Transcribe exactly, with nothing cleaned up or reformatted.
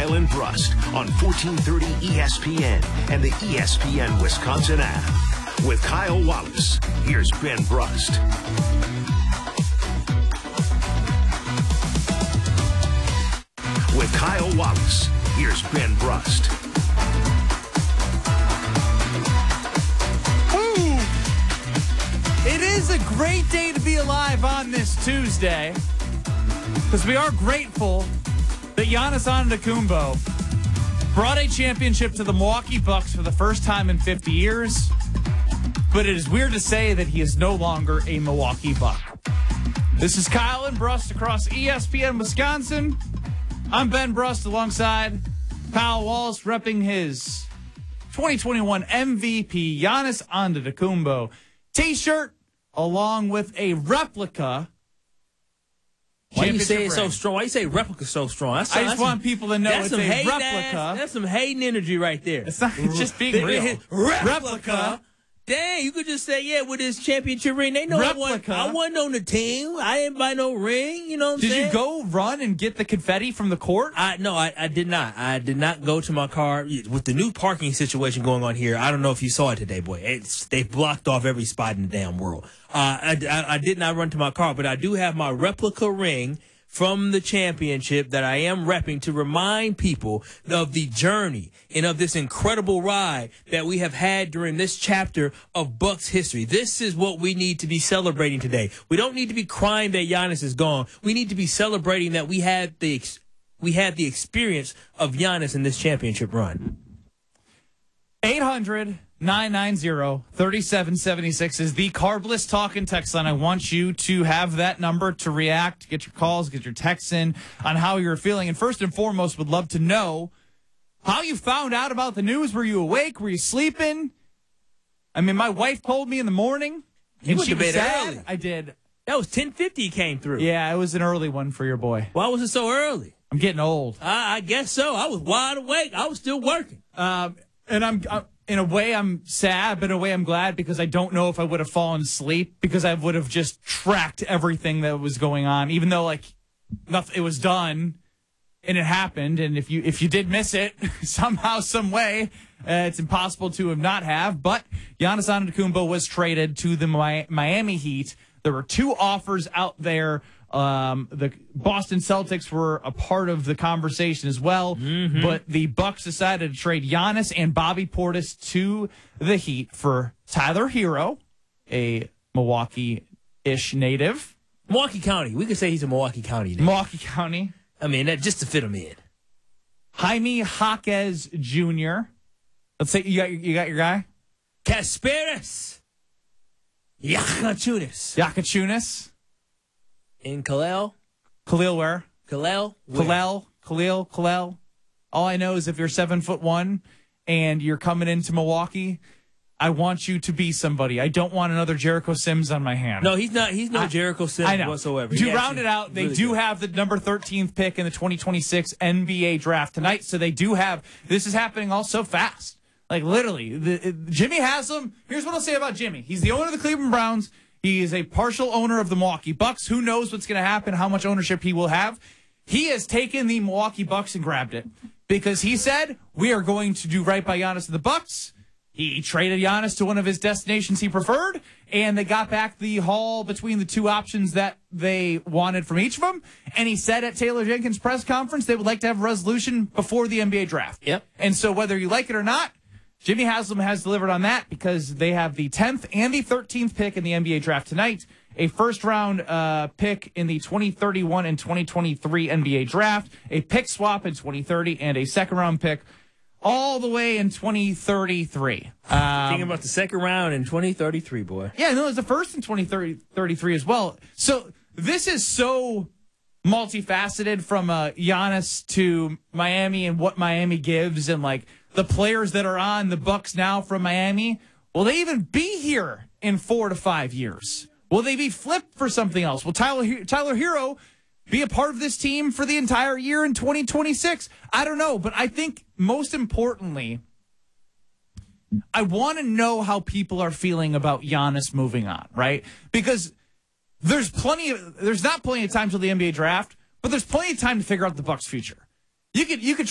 Kyle and Brust on fourteen thirty E S P N and the E S P N Wisconsin app. With Kyle Wallace, here's Ben Brust. With Kyle Wallace, here's Ben Brust. Ooh. It is a great day to be alive on this Tuesday, because we are grateful that Giannis Antetokounmpo brought a championship to the Milwaukee Bucks for the first time in fifty years, but it is weird to say that he is no longer a Milwaukee Buck. This is Kyle and Brust across E S P N Wisconsin. I'm Ben Brust alongside Kyle Wallace, repping his twenty twenty-one M V P Giannis Antetokounmpo t-shirt, along with a replica. Why you say it so strong? Why you say replica so strong? That's, I just that's want some, people to know it's a replica. Ass, that's some hating energy right there. It's not it's just being real. Replica. replica. Dang, you could just say, yeah, with his championship ring. They know replica. I, wasn't, I wasn't on the team. I didn't buy no ring. You know what I'm did saying? Did you go run and get the confetti from the court? I No, I, I did not. I did not go to my car. With the new parking situation going on here, I don't know if you saw it today, boy. It's, they've blocked off every spot in the damn world. Uh, I, I, I did not run to my car, but I do have my replica ring from the championship that I am repping to remind people of the journey and of this incredible ride that we have had during this chapter of Bucks history. This is what we need to be celebrating today. We don't need to be crying that Giannis is gone. We need to be celebrating that we had the we had the experience of Giannis in this championship run. eight hundred, nine nine zero, three seven seven six is the Carbless Talk and Text line. I want you to have that number to react, get your calls, get your texts in on how you're feeling. And first and foremost, would love to know how you found out about the news. Were you awake? Were you sleeping? I mean, my wife told me in the morning. You and went she to bed was sad. early. I did. That was ten fifty came through. Yeah, it was an early one for your boy. Why was it so early? I'm getting old. I, I guess so. I was wide awake. I was still working. Um, and I'm... I'm In a way, I'm sad, but in a way, I'm glad, because I don't know if I would have fallen asleep, because I would have just tracked everything that was going on, even though, like, nothing, it was done and it happened. And if you if you did miss it somehow, some way, uh, it's impossible to have not have. But Giannis Antetokounmpo was traded to the Mi- Miami Heat. There were two offers out there. Um, the Boston Celtics were a part of the conversation as well, mm-hmm. but the Bucks decided to trade Giannis and Bobby Portis to the Heat for Tyler Hero, a Milwaukee-ish native. Milwaukee County. We could say he's a Milwaukee County native. Milwaukee County. I mean, that just to fit him in. Jaime Jaquez Junior Let's say you got you got your guy. Kasparis Yakachunas. Yakachunas. In Khalil? Khalil where? Khalil? Khalil, Khalil, Khalil. All I know is if you're seven foot one and you're coming into Milwaukee, I want you to be somebody. I don't want another Jericho Sims on my hand. No, he's not. He's no I, Jericho Sims I know. whatsoever. To He round it out, they really do good. have the number thirteenth pick in the twenty twenty-six N B A draft tonight. So they do have, this is happening all so fast. Like literally, the, it, Jimmy Haslam, here's what I'll say about Jimmy. He's the owner of the Cleveland Browns. He is a partial owner of the Milwaukee Bucks. Who knows what's going to happen, how much ownership he will have. He has taken the Milwaukee Bucks and grabbed it because he said, we are going to do right by Giannis and the Bucks. He traded Giannis to one of his destinations he preferred, and they got back the haul between the two options that they wanted from each of them. And he said at Taylor Jenkins' press conference they would like to have a resolution before the N B A draft. Yep. And so whether you like it or not, Jimmy Haslam has delivered on that because they have the tenth and the thirteenth pick in the N B A draft tonight, a first-round uh, pick in the twenty thirty-one and twenty twenty-three N B A draft, a pick swap in twenty thirty, and a second-round pick all the way in twenty thirty-three. Um, Thinking about the second round in twenty thirty-three, boy. Yeah, no, it's the first in twenty thirty-three as well. So this is so multifaceted, from uh, Giannis to Miami and what Miami gives, and like the players that are on the Bucks now from Miami. Will they even be here in four to five years? Will they be flipped for something else? Will Tyler Tyler Hero be a part of this team for the entire year in twenty twenty-six? I don't know, but I think most importantly, I want to know how people are feeling about Giannis moving on, right? Because there's plenty of, there's not plenty of time till the N B A draft, but there's plenty of time to figure out the Bucks' future. You could you could